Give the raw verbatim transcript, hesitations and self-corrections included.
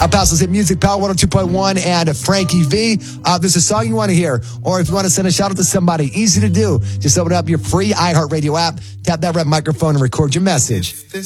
Uh, Pastor's Hit Music, Power one oh two point one, and Frankie V. Uh, if there's a song you want to hear, or if you want to send a shout out to somebody, easy to do. Just open up your free iHeartRadio app, tap that red microphone, and record your message.